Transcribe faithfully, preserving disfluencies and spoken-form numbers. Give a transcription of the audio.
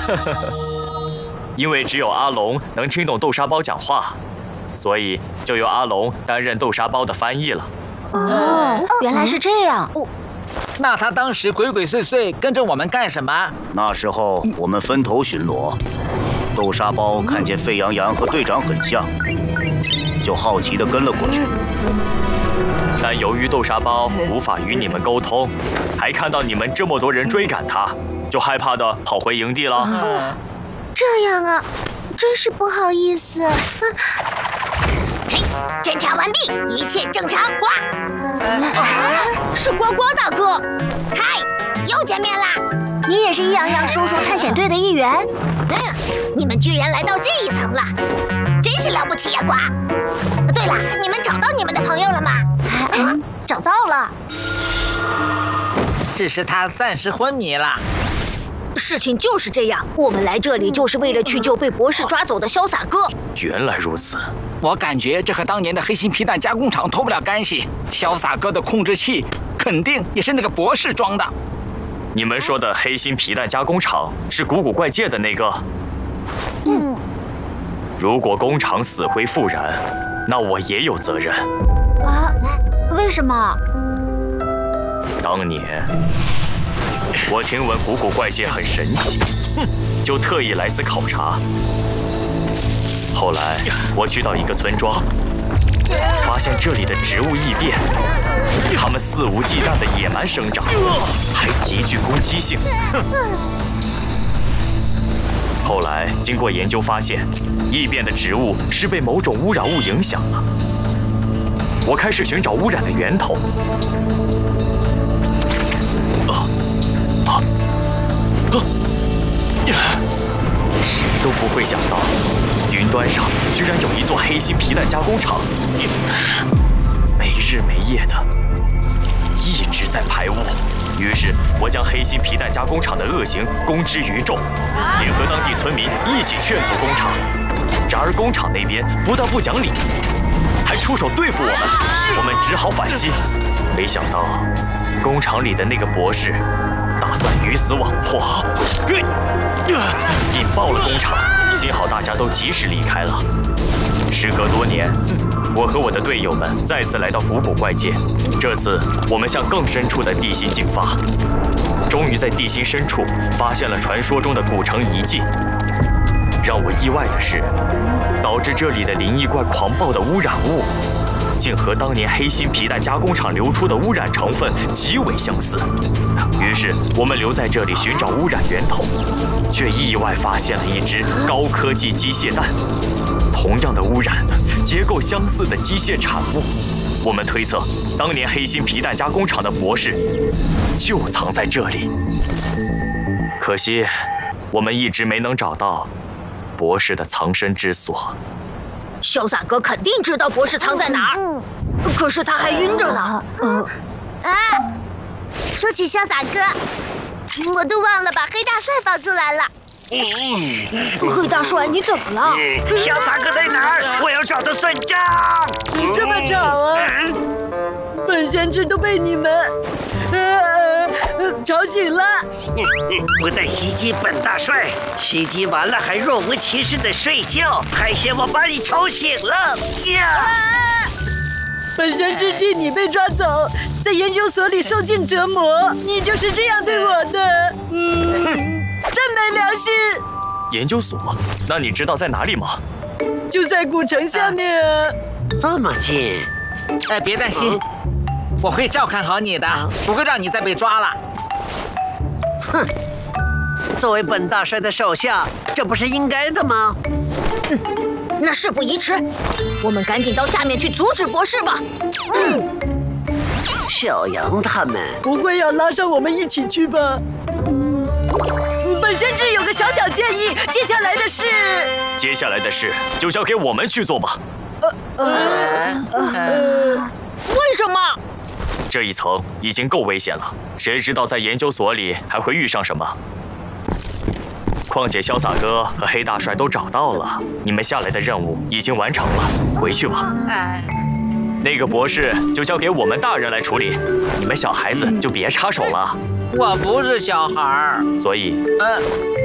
因为只有阿龙能听懂豆沙包讲话，所以就由阿龙担任豆沙包的翻译了。 哦，原来是这样。哦， 那他当时鬼鬼祟祟跟着我们干什么？ 那时候我们分头巡逻，豆沙包看见沸羊羊和队长很像，就好奇地跟了过去。 但由于豆沙包无法与你们沟通，还看到你们这么多人追赶他，就害怕地跑回营地了。 这样啊，真是不好意思。 嘿，侦查完毕，一切正常。呱！啊，是呱呱大哥。嗨，又见面啦！ 你也是易阳阳叔叔探险队的一员？ 嗯，你们居然来到这一层了，真是了不起呀，呱！对了，你们找到你们的朋友了吗？ 啊，找到了。 只是他暂时昏迷了。 事情就是这样，我们来这里就是为了去救被博士抓走的潇洒哥。 原来如此， 我感觉这和当年的黑心皮蛋加工厂脱不了干系。潇洒哥的控制器肯定也是那个博士装的。 你们说的黑心皮蛋加工厂是古古怪界的那个？ 嗯。 如果工厂死灰复燃，那我也有责任。 啊？为什么？ 当年我听闻古古怪界很神奇，就特意来此考察。后来我去到一个村庄，发现这里的植物异变，它们肆无忌惮的野蛮生长，还极具攻击性。后来经过研究发现，异变的植物是被某种污染物影响了。我开始寻找污染的源头。啊啊啊！谁都不会想到，云端上居然有一座黑心皮蛋加工厂，没日没夜的一直在排污。于是我将黑心皮蛋加工厂的恶行公之于众，联合当地村民一起劝阻工厂。然而工厂那边不但不讲理，还出手对付我们，我们只好反击。没想到工厂里的那个博士打算鱼死网破，引爆了工厂。幸好大家都及时离开了。时隔多年，我和我的队友们再次来到古古怪界。这次我们向更深处的地心进发，终于在地心深处发现了传说中的古城遗迹。让我意外的是，导致这里的灵异怪狂暴的污染物，竟和当年黑心皮蛋加工厂流出的污染成分极为相似。于是我们留在这里寻找污染源头，却意外发现了一只高科技机械蛋。同样的污染，结构相似的机械产物，我们推测，当年黑心皮蛋加工厂的博士就藏在这里。可惜，我们一直没能找到博士的藏身之所。 潇洒哥肯定知道博士藏在哪儿，可是他还晕着呢。 嗯，啊，说起潇洒哥，我都忘了把黑大帅抱出来了。 黑大帅，你怎么了？ 潇洒哥在哪儿？我要找他算账。 这么吵啊！本先知都被你们呃吵醒了。 不但袭击本大帅，袭击完了还若无其事的睡觉，还嫌我把你吵醒了。呀！ 本先知替你被抓走，在研究所里受尽折磨，你就是这样对我的。嗯，真没良心。 研究所？那你知道在哪里吗？ 就在古城下面啊。 这么近？ 哎，别担心，我会照看好你的，不会让你再被抓了。 哼，作为本大帅的手下，这不是应该的吗？ 嗯，那事不宜迟，我们赶紧到下面去阻止博士吧。嗯， 小杨他们不会要拉上我们一起去吧？本先知有个小小建议，接下来的事， 接下来的事就交给我们去做吧。 呃呃呃， 为什么？ 这一层已经够危险了，谁知道在研究所里还会遇上什么？况且潇洒哥和黑大帅都找到了，你们下来的任务已经完成了，回去吧。那个博士就交给我们大人来处理，你们小孩子就别插手了。 我不是小孩儿， 所以， 呃，